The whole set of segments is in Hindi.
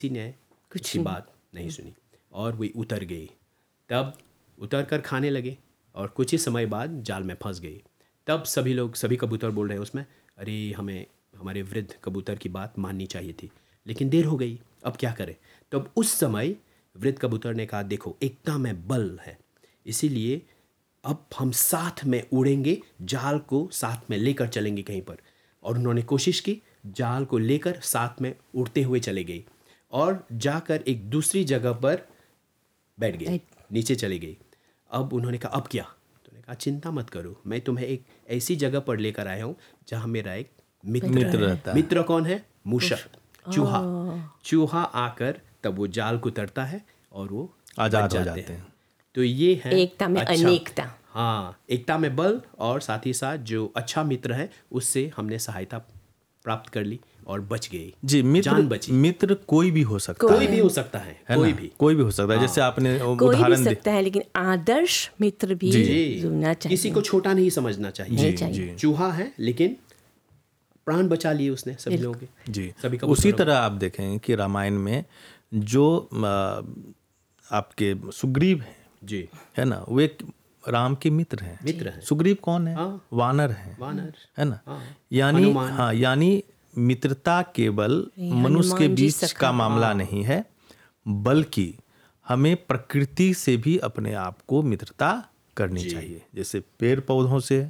किसी ने उसकी बात नहीं सुनी और वे उतर गए। तब उतर कर खाने लगे और कुछ ही समय बाद जाल में फंस गए। तब सभी कबूतर बोल रहे हैं उसमें, अरे हमें हमारे वृद्ध कबूतर की बात माननी चाहिए थी, लेकिन देर हो गई, अब क्या करें। तब उस समय वृद्ध कबूतर ने कहा, देखो एकता में बल है, इसीलिए अब हम साथ में उड़ेंगे, जाल को साथ में लेकर चलेंगे कहीं पर। और उन्होंने कोशिश की, जाल को लेकर साथ में उड़ते हुए चले गए और जाकर एक दूसरी जगह पर बैठ गए, नीचे चले गए। अब उन्होंने कहा अब क्या, तो उन्होंने कहा चिंता मत करो, मैं तुम्हें एक ऐसी जगह पर लेकर आया हूँ जहाँ मेरा एक मित्र रहता है। मित्र कौन है? मूषक, चूहा। चूहा आकर तब वो जाल को तरता है और वो आजाद हो जाते हैं। तो ये है एकता में अनेकता। हाँ, एकता में बल, और साथ ही साथ जो अच्छा मित्र है उससे हमने सहायता प्राप्त कर ली और बच गए। जी, जान बची। मित्र कोई भी हो सकता है, कोई भी हो सकता है, कोई भी हो सकता है। जैसे आपने कोई भी उदाहरण सकता है, लेकिन आदर्श मित्र भी जुड़ना चाहिए। किसी को छोटा नहीं समझना चाहिए। जी। चूहा है लेकिन प्राण बचा लिए उसने सभी लोगों के। जी, उसी तरह आप देखें कि रामायण में जो आपके सुग्रीव हैं, जी, है ना, वे राम के मित्र हैं। सुग्रीव कौन है? वानर है ना। यानी मित्रता केवल मनुष्य के बीच का मामला नहीं है, बल्कि हमें प्रकृति से भी अपने आप को मित्रता करनी चाहिए। जैसे पेड़ पौधों से,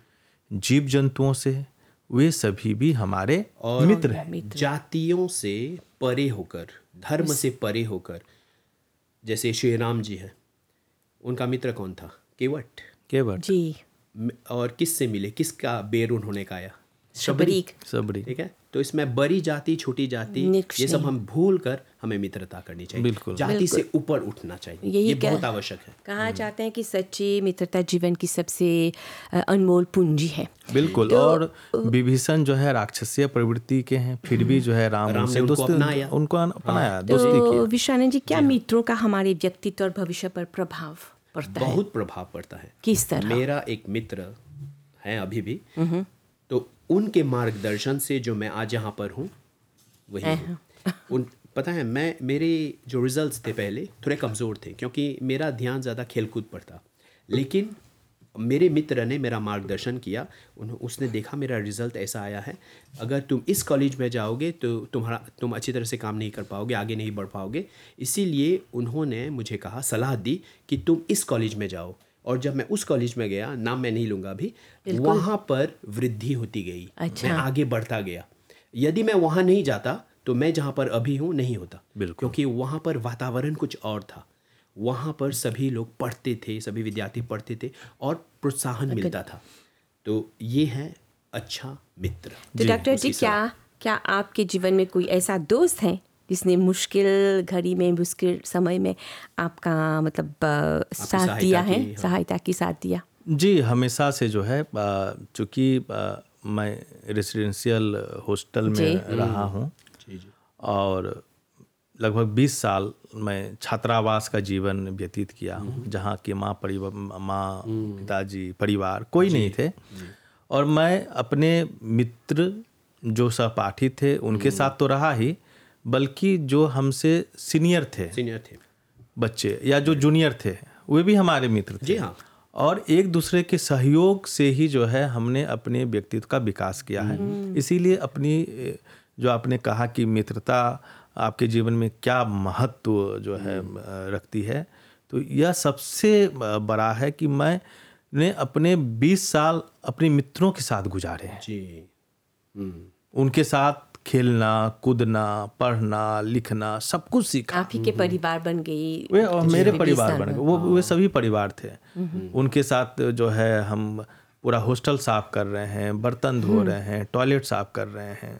जीव जंतुओं से, वे सभी भी हमारे मित्र हैं। जातियों से परे होकर, धर्म से परे होकर, जैसे श्री राम जी हैं, उनका मित्र कौन था? केवट जी। और किससे मिले, किसका बेर उन्होंने खाया? सबरी। ठीक है, तो इसमें बड़ी जाति, छोटी जाति, ये सब हम भूल कर हमें मित्रता करनी चाहिए। जाति से ऊपर उठना चाहिए, ये बहुत आवश्यक है। कहा जाते हैं कि सच्ची मित्रता जीवन की सबसे अनमोल पूंजी है। बिल्कुल। और विभीषण जो है राक्षसीय प्रवृत्ति के हैं, फिर भी जो है राम ने उनको अपनाया, दोस्ती की। विश्वानंद जी, क्या मित्रों का हमारे व्यक्तित्व और भविष्य पर प्रभाव पड़ता है? बहुत प्रभाव पड़ता है। किस तरह? मेरा एक मित्र है अभी भी, तो उनके मार्गदर्शन से जो मैं आज यहाँ पर हूँ वही हूँ। पता है, मेरे जो रिजल्ट्स थे पहले थोड़े कमज़ोर थे, क्योंकि मेरा ध्यान ज़्यादा खेलकूद पर था। लेकिन मेरे मित्र ने मेरा मार्गदर्शन किया, उसने देखा मेरा रिज़ल्ट ऐसा आया है, अगर तुम इस कॉलेज में जाओगे तो तुम अच्छी तरह से काम नहीं कर पाओगे, आगे नहीं बढ़ पाओगे। इसीलिए उन्होंने मुझे कहा, सलाह दी कि तुम इस कॉलेज में जाओ। और जब मैं उस कॉलेज में गया, नाम मैं नहीं लूँगा अभी, वहाँ पर वृद्धि होती गई। मैं आगे बढ़ता गया। यदि मैं वहाँ नहीं जाता तो मैं जहाँ पर अभी हूँ नहीं होता, क्योंकि वहाँ पर वातावरण कुछ और था। वहाँ पर सभी लोग पढ़ते थे, सभी विद्यार्थी पढ़ते थे और प्रोत्साहन मिलता था। तो ये है अच्छा मित्र। तो डॉक्टर जी, क्या आपके जीवन में कोई ऐसा दोस्त है जिसने मुश्किल घड़ी में, मुश्किल समय में आपका मतलब साथ दिया है, सहायता की साथ दिया? जी, हमेशा से जो है, चूँकि मैं रेसिडेंशियल हॉस्टल में रहा हूँ और लगभग 20 साल मैं छात्रावास का जीवन व्यतीत किया हूँ, जहाँ के माँ पिताजी, परिवार कोई नहीं थे। और मैं अपने मित्र जो सहपाठी थे उनके साथ तो रहा ही, बल्कि जो हमसे सीनियर थे बच्चे या जो जूनियर थे, वे भी हमारे मित्र थे। और एक दूसरे के सहयोग से ही जो है हमने अपने व्यक्तित्व का विकास किया है। इसीलिए अपनी जो आपने कहा कि मित्रता आपके जीवन में क्या महत्व जो है रखती है, तो यह सबसे बड़ा है कि मैंने अपने 20 साल अपने मित्रों के साथ गुजारे हैं। उनके साथ खेलना, कूदना, पढ़ना, लिखना, सब कुछ सीखा। आप ही के परिवार बन गई। वे और मेरे परिवार बन गए, वे सभी परिवार थे। उनके साथ जो है हम पूरा हॉस्टल साफ कर रहे हैं, बर्तन धो रहे हैं, टॉयलेट साफ कर रहे हैं,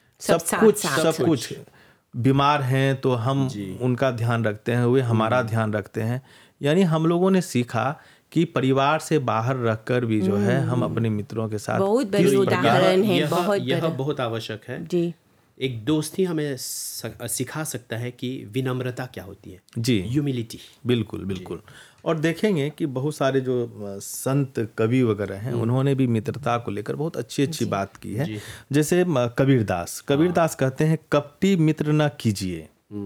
सब कुछ। बीमार हैं तो हम उनका ध्यान रखते हैं, वे हमारा ध्यान रखते हैं। यानी हम लोगों ने सीखा कि परिवार से बाहर रखकर भी जो है हम अपने मित्रों के साथ, बहुत बड़ी उदाहरण है। यह बहुत आवश्यक है जी। एक दोस्त ही हमें सिखा सकता है कि विनम्रता क्या होती है जी, ह्यूमिलिटी। बिल्कुल। और देखेंगे कि बहुत सारे जो संत कवि वगैरह हैं, उन्होंने भी मित्रता को लेकर बहुत अच्छी बात की है। जैसे कबीरदास कहते हैं, कपटी मित्र न कीजिए,